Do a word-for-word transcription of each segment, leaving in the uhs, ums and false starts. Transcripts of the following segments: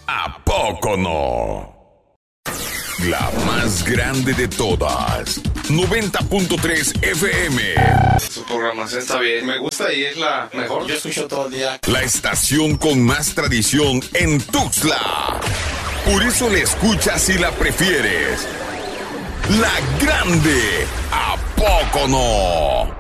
¿A poco no? La más grande de todas, noventa punto tres F M. Su programación está bien, me gusta y es la mejor. Yo escucho todo el día. La estación con más tradición en Tuxtla. Por eso la escuchas y la prefieres. La grande, ¿a poco no?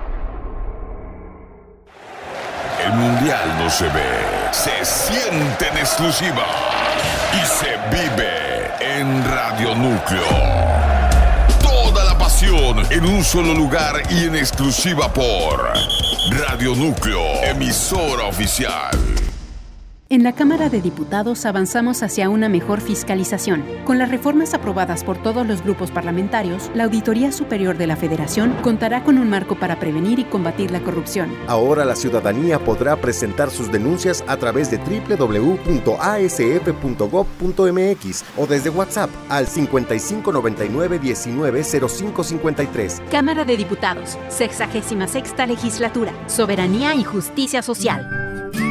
El mundial no se ve, se siente en exclusiva y se vive en Radio Núcleo. Toda la pasión en un solo lugar y en exclusiva por Radio Núcleo, emisora oficial. En la Cámara de Diputados avanzamos hacia una mejor fiscalización. Con las reformas aprobadas por todos los grupos parlamentarios, la Auditoría Superior de la Federación contará con un marco para prevenir y combatir la corrupción. Ahora la ciudadanía podrá presentar sus denuncias a través de doble u doble u doble u punto a s f punto gob punto m x o desde WhatsApp al cincuenta y cinco noventa y nueve diecinueve cero cinco cincuenta y tres. Cámara de Diputados, sexagésima sexta legislatura, soberanía y justicia social.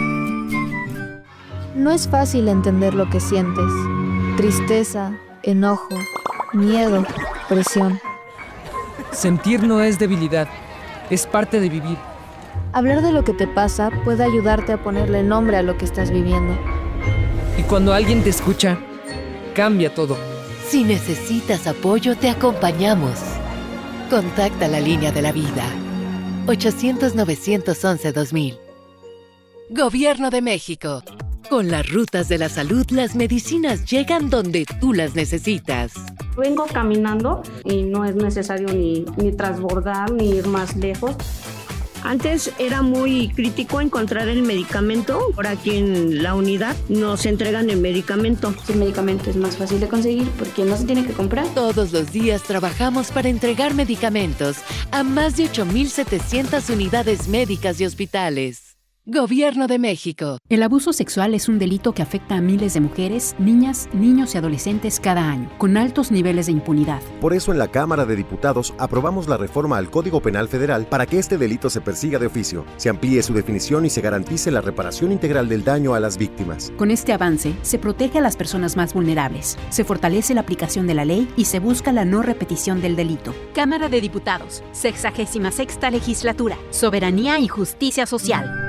No es fácil entender lo que sientes. Tristeza, enojo, miedo, presión. Sentir no es debilidad, es parte de vivir. Hablar de lo que te pasa puede ayudarte a ponerle nombre a lo que estás viviendo. Y cuando alguien te escucha, cambia todo. Si necesitas apoyo, te acompañamos. Contacta la línea de la vida. ochocientos, novecientos once, dos mil. Gobierno de México. Con las rutas de la salud, las medicinas llegan donde tú las necesitas. Vengo caminando y no es necesario ni, ni transbordar ni ir más lejos. Antes era muy crítico encontrar el medicamento. Ahora aquí en la unidad nos entregan el medicamento. El medicamento es más fácil de conseguir porque no se tiene que comprar. Todos los días trabajamos para entregar medicamentos a más de ocho mil setecientas unidades médicas y hospitales. Gobierno de México. El abuso sexual es un delito que afecta a miles de mujeres, niñas, niños y adolescentes cada año, con altos niveles de impunidad. Por eso en la Cámara de Diputados aprobamos la reforma al Código Penal Federal para que este delito se persiga de oficio, se amplíe su definición y se garantice la reparación integral del daño a las víctimas. Con este avance, se protege a las personas más vulnerables, se fortalece la aplicación de la ley y se busca la no repetición del delito. Cámara de Diputados, sexagésima sexta legislatura, soberanía y justicia social.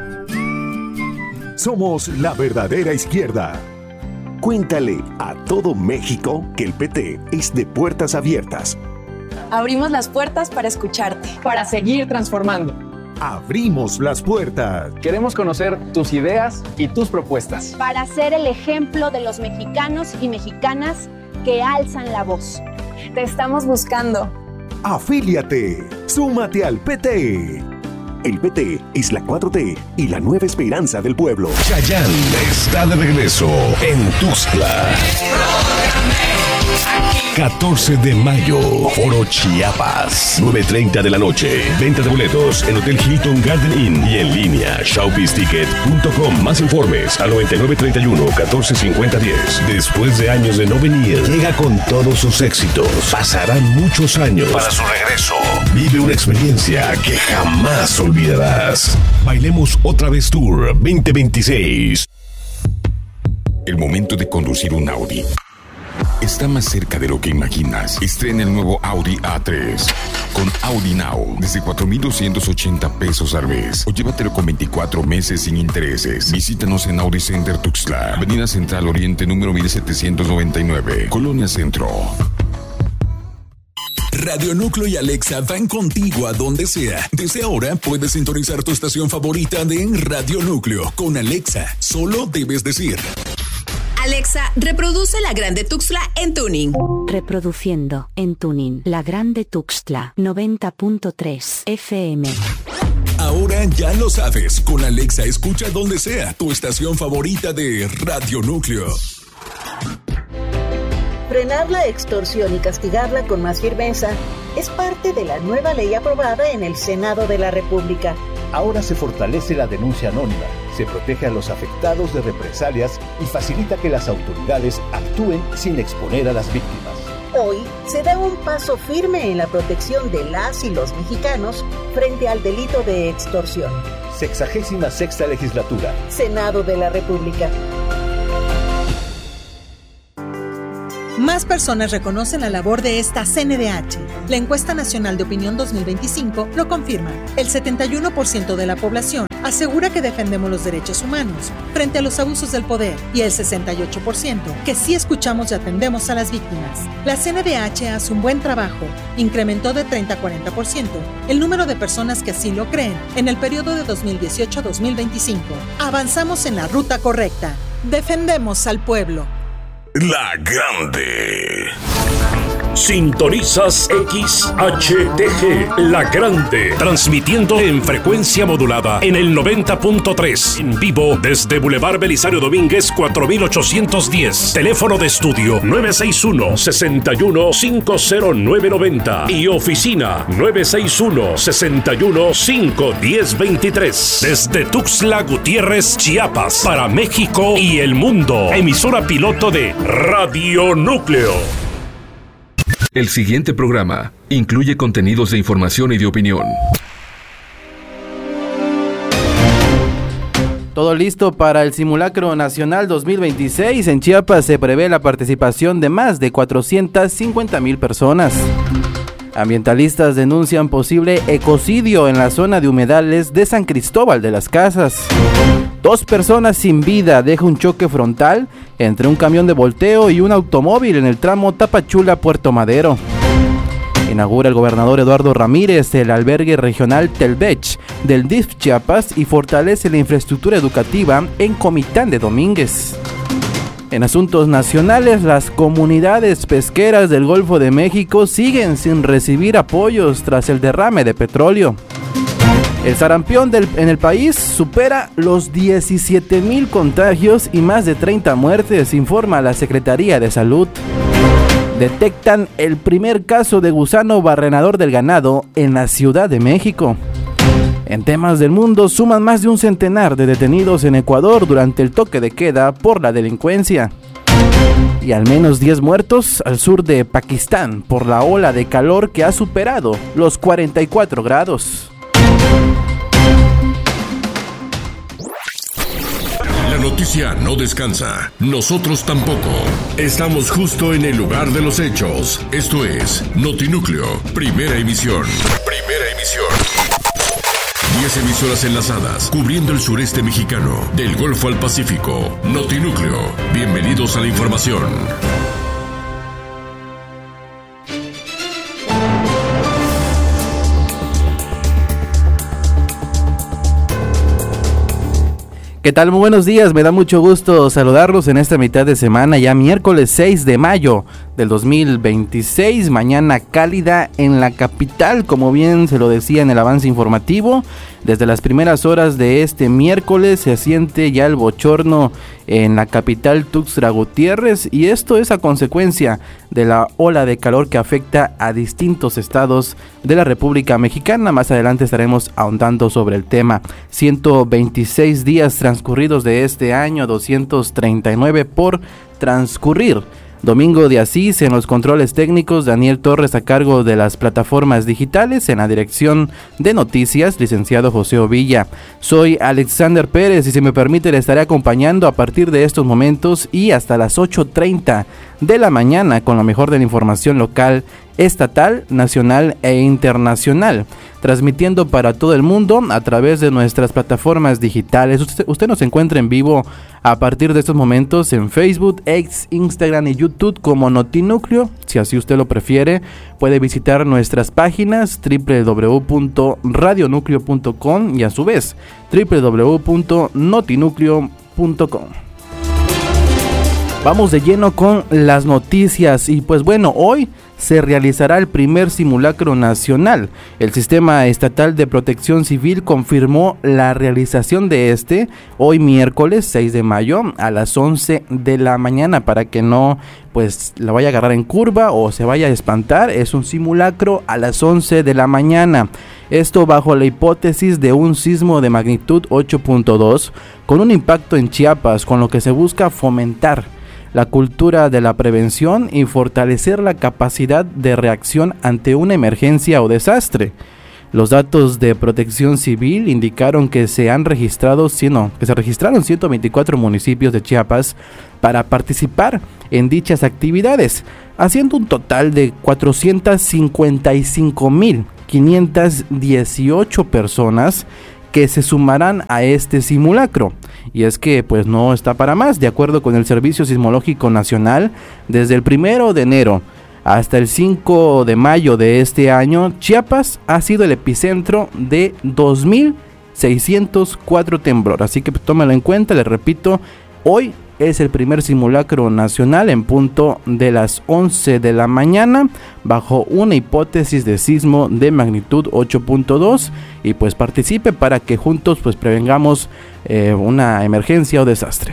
Somos la verdadera izquierda. Cuéntale a todo México que el P T es de puertas abiertas. Abrimos las puertas para escucharte. Para seguir transformando. Abrimos las puertas. Queremos conocer tus ideas y tus propuestas. Para ser el ejemplo de los mexicanos y mexicanas que alzan la voz. Te estamos buscando. Afíliate. Súmate al P T. El P T es la cuatro T y la nueva esperanza del pueblo. Chayanne está de regreso en Tuxtla. catorce de mayo, Foro Chiapas, nueve treinta de la noche. Venta de boletos en Hotel Hilton Garden Inn y en línea showbiz ticket punto com. Más informes al noventa y nueve treinta y uno catorce cincuenta diez. Después de años de no venir, llega con todos sus éxitos. Pasarán muchos años para su regreso. Vive una experiencia que jamás olvidarás. Bailemos otra vez Tour veinte veintiséis. El momento de conducir un Audi está más cerca de lo que imaginas. Estrena el nuevo Audi A tres con Audi Now desde cuatro mil doscientos ochenta pesos al mes o llévatelo con veinticuatro meses sin intereses. Visítanos en Audi Center Tuxtla, Avenida Central Oriente número mil setecientos noventa y nueve, Colonia Centro. Radio Núcleo y Alexa van contigo a donde sea. Desde ahora puedes sintonizar tu estación favorita de Radio Núcleo. Con Alexa, solo debes decir: Alexa, reproduce La Grande Tuxtla en tuning. Reproduciendo en tuning La Grande Tuxtla noventa punto tres F M. Ahora ya lo sabes. Con Alexa escucha donde sea tu estación favorita de Radio Núcleo. Frenar la extorsión y castigarla con más firmeza es parte de la nueva ley aprobada en el Senado de la República. Ahora se fortalece la denuncia anónima, se protege a los afectados de represalias y facilita que las autoridades actúen sin exponer a las víctimas. Hoy se da un paso firme en la protección de las y los mexicanos frente al delito de extorsión. Sexagésima sexta legislatura. Senado de la República. Más personas reconocen la labor de esta C N D H. La encuesta nacional de opinión dos mil veinticinco lo confirma. El setenta y uno por ciento de la población asegura que defendemos los derechos humanos frente a los abusos del poder y el sesenta y ocho por ciento que sí escuchamos y atendemos a las víctimas. La C N D H hace un buen trabajo. Incrementó de treinta a cuarenta por ciento el número de personas que así lo creen en el periodo de dos mil dieciocho a dos mil veinticinco. Avanzamos en la ruta correcta. Defendemos al pueblo. La Grande. Sintonizas X H T G, La Grande, transmitiendo en frecuencia modulada en el noventa punto tres, en vivo desde Boulevard Belisario Domínguez cuatro mil ochocientos diez, teléfono de estudio nueve seis uno, seis uno cinco cero nueve nueve cero y oficina nueve seis uno, seis uno cinco uno cero dos tres, desde Tuxtla Gutiérrez, Chiapas, para México y el mundo, emisora piloto de Radio Núcleo. El siguiente programa incluye contenidos de información y de opinión. Todo listo para el Simulacro Nacional dos mil veintiséis. En Chiapas se prevé la participación de más de cuatrocientas cincuenta mil personas. Ambientalistas denuncian posible ecocidio en la zona de humedales de San Cristóbal de las Casas. Dos personas sin vida deja un choque frontal entre un camión de volteo y un automóvil en el tramo Tapachula-Puerto Madero. Inaugura el gobernador Eduardo Ramírez el albergue regional Telbech del D I F Chiapas y fortalece la infraestructura educativa en Comitán de Domínguez. En asuntos nacionales, las comunidades pesqueras del Golfo de México siguen sin recibir apoyos tras el derrame de petróleo. El sarampión del, en el país supera los diecisiete mil contagios y más de treinta muertes, informa la Secretaría de Salud. Detectan el primer caso de gusano barrenador del ganado en la Ciudad de México. En temas del mundo, suman más de un centenar de detenidos en Ecuador durante el toque de queda por la delincuencia. Y al menos diez muertos al sur de Pakistán por la ola de calor que ha superado los cuarenta y cuatro grados. La noticia no descansa, nosotros tampoco. Estamos justo en el lugar de los hechos. Esto es Notinúcleo, primera emisión. Primera emisión. diez emisoras enlazadas, cubriendo el sureste mexicano, del Golfo al Pacífico. Notinúcleo, bienvenidos a la información. ¿Qué tal? Muy buenos días, me da mucho gusto saludarlos en esta mitad de semana, ya miércoles seis de mayo del dos mil veintiséis, mañana cálida en la capital, como bien se lo decía en el avance informativo. Desde las primeras horas de este miércoles se siente ya el bochorno en la capital Tuxtla Gutiérrez, y esto es a consecuencia de la ola de calor que afecta a distintos estados de la República Mexicana. Más adelante estaremos ahondando sobre el tema. ciento veintiséis días transcurridos de este año, doscientos treinta y nueve por transcurrir. Domingo de Asís en los controles técnicos, Daniel Torres a cargo de las plataformas digitales, en la dirección de noticias, licenciado José Ovilla. Soy Alexander Pérez y si me permite le estaré acompañando a partir de estos momentos y hasta las ocho treinta de la mañana con lo mejor de la información local, estatal, nacional e internacional, transmitiendo para todo el mundo a través de nuestras plataformas digitales. Usted, usted nos encuentra en vivo a partir de estos momentos en Facebook, X, Instagram y YouTube como Notinúcleo. Si así usted lo prefiere, puede visitar nuestras páginas doble u doble u doble u punto radio núcleo punto com y a su vez doble u doble u doble u punto notinúcleo punto com. Vamos de lleno con las noticias y pues bueno, hoy se realizará el primer simulacro nacional. El Sistema Estatal de Protección Civil confirmó la realización de este hoy miércoles seis de mayo a las once de la mañana, para que no pues la vaya a agarrar en curva o se vaya a espantar. Es un simulacro a las once de la mañana. Esto bajo la hipótesis de un sismo de magnitud ocho punto dos con un impacto en Chiapas, con lo que se busca fomentar la cultura de la prevención y fortalecer la capacidad de reacción ante una emergencia o desastre. Los datos de Protección Civil indicaron que se han registrado, sino, que se registraron ciento veinticuatro municipios de Chiapas para participar en dichas actividades, haciendo un total de cuatrocientas cincuenta y cinco mil quinientas dieciocho personas que se sumarán a este simulacro. Y es que pues no está para más. De acuerdo con el Servicio Sismológico Nacional, desde el primero de enero hasta el cinco de mayo de este año, Chiapas ha sido el epicentro de dos mil seiscientos cuatro temblores. Así que tómalo en cuenta, les repito, hoy es el primer simulacro nacional en punto de las once de la mañana bajo una hipótesis de sismo de magnitud ocho punto dos, y pues participe para que juntos pues prevengamos eh, una emergencia o desastre.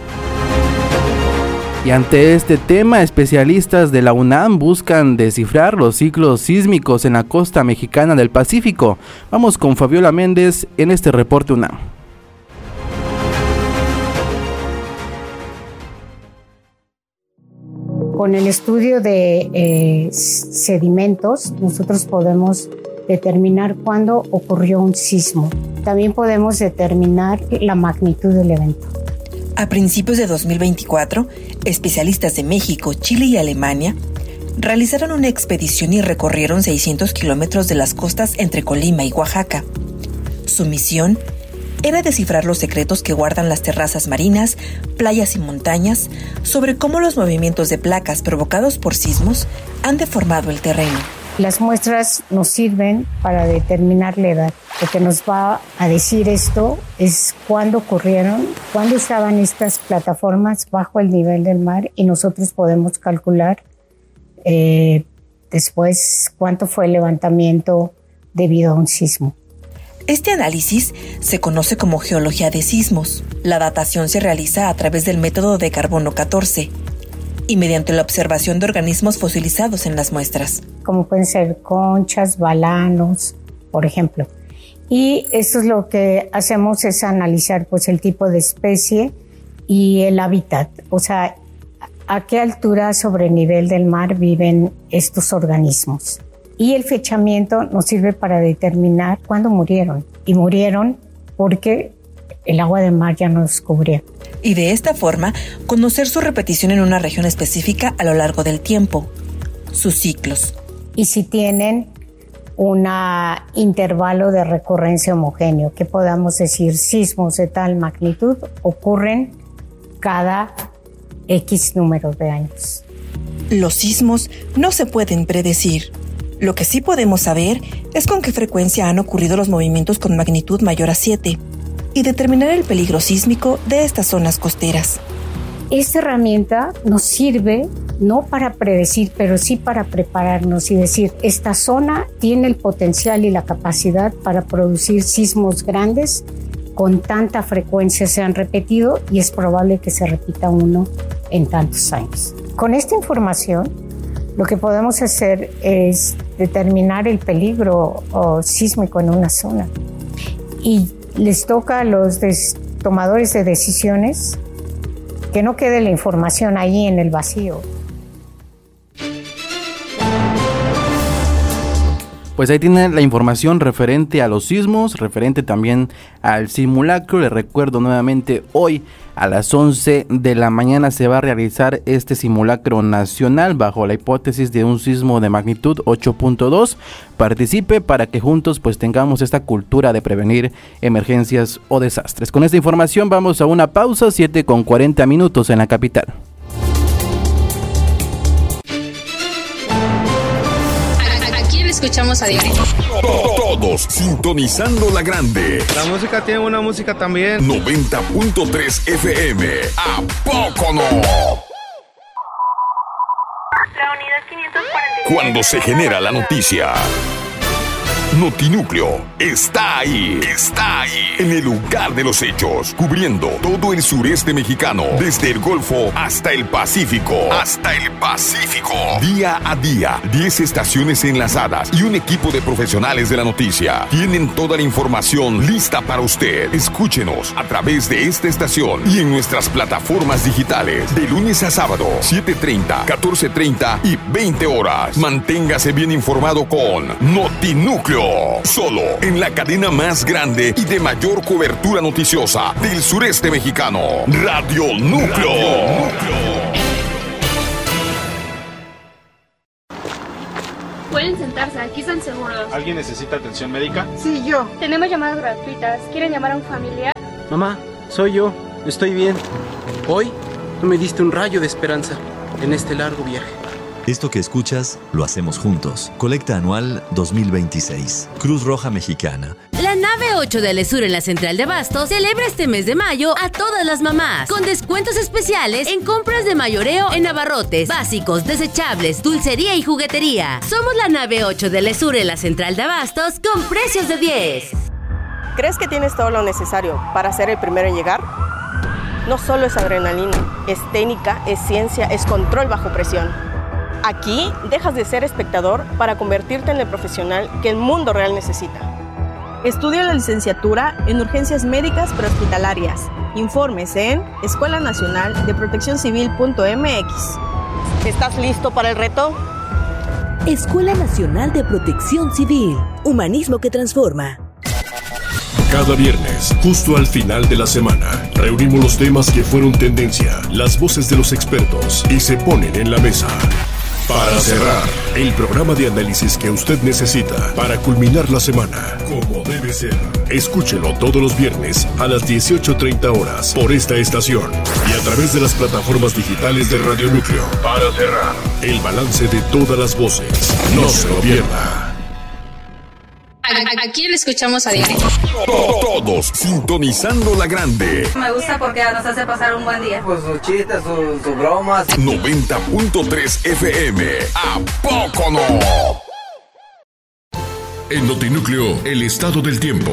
Y ante este tema, especialistas de la UNAM buscan descifrar los ciclos sísmicos en la costa mexicana del Pacífico. Vamos con Fabiola Méndez en este reporte UNAM. Con el estudio de eh, sedimentos, nosotros podemos determinar cuándo ocurrió un sismo. También podemos determinar la magnitud del evento. A principios de dos mil veinticuatro, especialistas de México, Chile y Alemania realizaron una expedición y recorrieron seiscientos kilómetros de las costas entre Colima y Oaxaca. Su misión era descifrar los secretos que guardan las terrazas marinas, playas y montañas sobre cómo los movimientos de placas provocados por sismos han deformado el terreno. Las muestras nos sirven para determinar la edad. Lo que nos va a decir esto es cuándo ocurrieron, cuándo estaban estas plataformas bajo el nivel del mar, y nosotros podemos calcular eh, después cuánto fue el levantamiento debido a un sismo. Este análisis se conoce como geología de sismos. La datación se realiza a través del método de carbono catorce y mediante la observación de organismos fosilizados en las muestras. Como pueden ser conchas, balanos, por ejemplo. Y esto es lo que hacemos, es analizar pues el tipo de especie y el hábitat. O sea, a qué altura sobre el nivel del mar viven estos organismos. Y el fechamiento nos sirve para determinar cuándo murieron. Y murieron porque el agua de mar ya no los cubría. Y de esta forma, conocer su repetición en una región específica a lo largo del tiempo, sus ciclos. Y si tienen un intervalo de recurrencia homogéneo, que podamos decir sismos de tal magnitud ocurren cada X número de años. Los sismos no se pueden predecir. Lo que sí podemos saber es con qué frecuencia han ocurrido los movimientos con magnitud mayor a siete y determinar el peligro sísmico de estas zonas costeras. Esta herramienta nos sirve no para predecir, pero sí para prepararnos y decir, esta zona tiene el potencial y la capacidad para producir sismos grandes, con tanta frecuencia se han repetido y es probable que se repita uno en tantos años. Con esta información, lo que podemos hacer es determinar el peligro o, sísmico en una zona. Y les toca a los des- tomadores de decisiones que no quede la información ahí en el vacío. Pues ahí tienen la información referente a los sismos, referente también al simulacro. Les recuerdo nuevamente, hoy a las once de la mañana se va a realizar este simulacro nacional bajo la hipótesis de un sismo de magnitud ocho punto dos. Participe para que juntos pues tengamos esta cultura de prevenir emergencias o desastres. Con esta información vamos a una pausa, siete con cuarenta minutos en la capital. Escuchamos a diario. Todos sintonizando la grande. La música tiene una música también. noventa punto tres F M. ¿A poco no? La unidad quinientos cuarenta y siete. Cuando se genera la noticia, Notinúcleo está ahí, está ahí, en el lugar de los hechos, cubriendo todo el sureste mexicano, desde el Golfo hasta el Pacífico, hasta el Pacífico. Día a día, diez estaciones enlazadas y un equipo de profesionales de la noticia. Tienen toda la información lista para usted. Escúchenos a través de esta estación y en nuestras plataformas digitales, de lunes a sábado, siete treinta, catorce treinta y veinte horas. Manténgase bien informado con Notinúcleo. Solo en la cadena más grande y de mayor cobertura noticiosa del sureste mexicano, Radio Núcleo. Radio Núcleo. Pueden sentarse, aquí están seguros. ¿Alguien necesita atención médica? Sí, yo. Tenemos llamadas gratuitas. ¿Quieren llamar a un familiar? Mamá, soy yo. Estoy bien. Hoy tú me diste un rayo de esperanza en este largo viaje. Esto que escuchas, lo hacemos juntos. Colecta anual dos mil veintiséis. Cruz Roja Mexicana. La nave ocho de Alesur en la central de Abastos celebra este mes de mayo a todas las mamás, con descuentos especiales en compras de mayoreo en abarrotes, básicos, desechables, dulcería y juguetería. Somos la nave ocho de Alesur en la central de Abastos con precios de diez. ¿Crees que tienes todo lo necesario para ser el primero en llegar? No solo es adrenalina, es técnica, es ciencia, es control bajo presión. Aquí dejas de ser espectador para convertirte en el profesional que el mundo real necesita. Estudia la licenciatura en urgencias médicas prehospitalarias. Informes en escuela nacional de protección civil punto m x. ¿Estás listo para el reto? Escuela Nacional de Protección Civil. Humanismo que transforma. Cada viernes, justo al final de la semana, reunimos los temas que fueron tendencia, las voces de los expertos y se ponen en la mesa. Para cerrar, el programa de análisis que usted necesita para culminar la semana, como debe ser. Escúchelo todos los viernes a las dieciocho treinta horas por esta estación y a través de las plataformas digitales de Radio Núcleo. Para cerrar, el balance de todas las voces. No se lo pierda. ¿A, a quién escuchamos a diario? Todos sintonizando la grande. Me gusta porque nos hace pasar un buen día. Pues sus chistes, sus, sus bromas. noventa punto tres F M. ¿A poco no? En Notinúcleo, el estado del tiempo.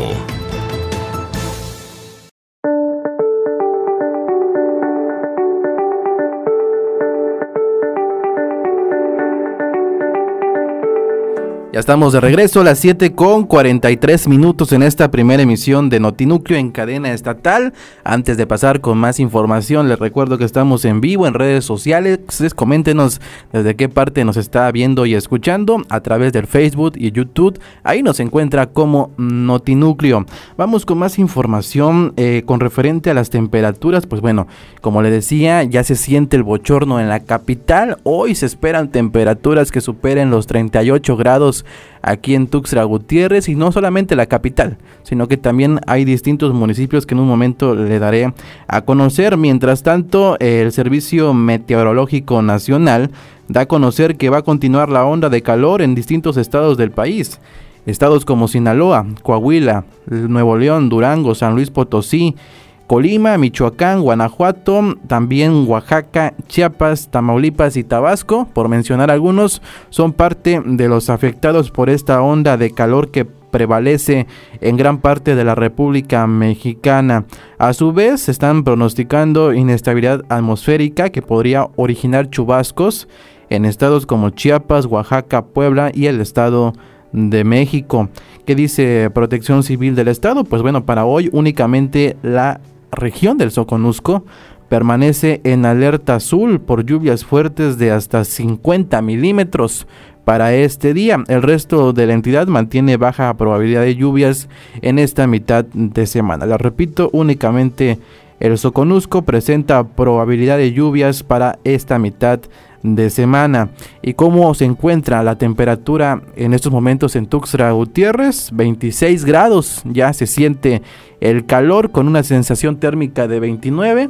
Ya estamos de regreso a las siete con cuarenta y tres minutos en esta primera emisión de Notinúcleo en cadena estatal. Antes de pasar con más información, les recuerdo que estamos en vivo en redes sociales. Coméntenos desde qué parte nos está viendo y escuchando a través del Facebook y YouTube. Ahí nos encuentra como Notinúcleo. Vamos con más información eh, con referente a las temperaturas. Pues bueno, como le decía, ya se siente el bochorno en la capital. Hoy se esperan temperaturas que superen los treinta y ocho grados aquí en Tuxtla Gutiérrez, y no solamente la capital, sino que también hay distintos municipios que en un momento le daré a conocer. Mientras tanto, el Servicio Meteorológico Nacional da a conocer que va a continuar la onda de calor en distintos estados del país. Estados como Sinaloa, Coahuila, Nuevo León, Durango, San Luis Potosí, Colima, Michoacán, Guanajuato, también Oaxaca, Chiapas, Tamaulipas y Tabasco, por mencionar algunos, son parte de los afectados por esta onda de calor que prevalece en gran parte de la República Mexicana. A su vez, se están pronosticando inestabilidad atmosférica que podría originar chubascos en estados como Chiapas, Oaxaca, Puebla y el Estado de México. ¿Qué dice Protección Civil del Estado? Pues bueno, para hoy únicamente la región del Soconusco permanece en alerta azul por lluvias fuertes de hasta cincuenta milímetros para este día. El resto de la entidad mantiene baja probabilidad de lluvias en esta mitad de semana. La repito, únicamente el Soconusco presenta probabilidad de lluvias para esta mitad de semana. ¿Y cómo se encuentra la temperatura en estos momentos en Tuxtla Gutiérrez? veintiséis grados, ya se siente el calor con una sensación térmica de veintinueve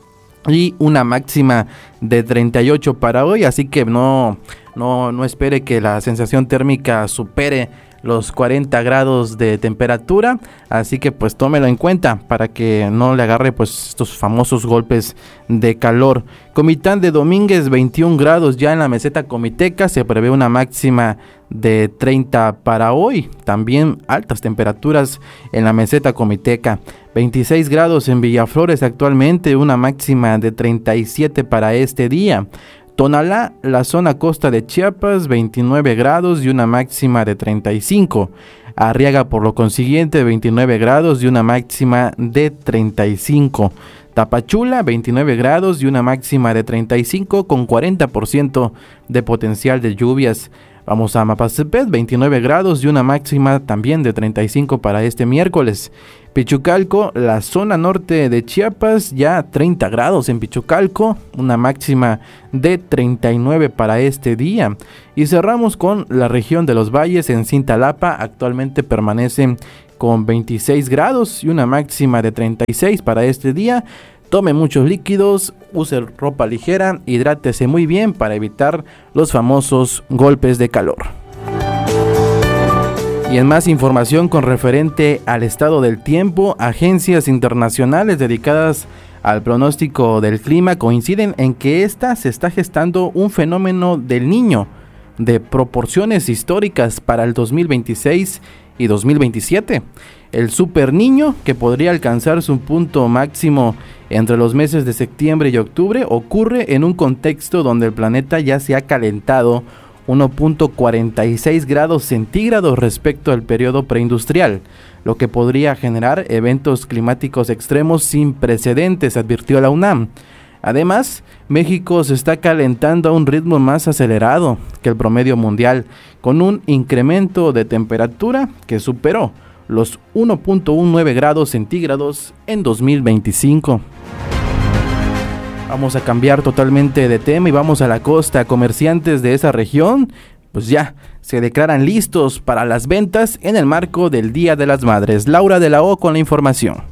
y una máxima de treinta y ocho para hoy, así que no, no, no espere que la sensación térmica supere los cuarenta grados de temperatura, así que pues tómelo en cuenta para que no le agarre pues estos famosos golpes de calor. Comitán de Domínguez, veintiún grados ya en la meseta comiteca, se prevé una máxima de treinta para hoy, también altas temperaturas en la meseta comiteca, veintiséis grados en Villaflores actualmente, una máxima de treinta y siete para este día. Tonalá, la zona costa de Chiapas, veintinueve grados y una máxima de treinta y cinco. Arriaga, por lo consiguiente, veintinueve grados y una máxima de treinta y cinco. Tapachula, veintinueve grados y una máxima de treinta y cinco con cuarenta por ciento de potencial de lluvias. Vamos a Mapastepet, veintinueve grados y una máxima también de treinta y cinco para este miércoles. Pichucalco, la zona norte de Chiapas, ya treinta grados en Pichucalco, una máxima de treinta y nueve para este día. Y cerramos con la región de los valles en Cintalapa, actualmente permanecen con veintiséis grados y una máxima de treinta y seis para este día. Tome muchos líquidos, use ropa ligera, hidrátese muy bien para evitar los famosos golpes de calor. Y en más información con referente al estado del tiempo, agencias internacionales dedicadas al pronóstico del clima coinciden en que esta se está gestando un fenómeno del Niño de proporciones históricas para el dos mil veintiséis y dos mil veintisiete. El Super Niño, que podría alcanzar su punto máximo entre los meses de septiembre y octubre, ocurre en un contexto donde el planeta ya se ha calentado uno punto cuarenta y seis grados centígrados respecto al periodo preindustrial, lo que podría generar eventos climáticos extremos sin precedentes, advirtió la UNAM. Además, México se está calentando a un ritmo más acelerado que el promedio mundial, con un incremento de temperatura que superó los uno punto diecinueve grados centígrados en dos mil veinticinco. Vamos a cambiar totalmente de tema y vamos a la costa. Comerciantes de esa región, pues ya se declaran listos para las ventas en el marco del Día de las Madres. Laura de la O con la información.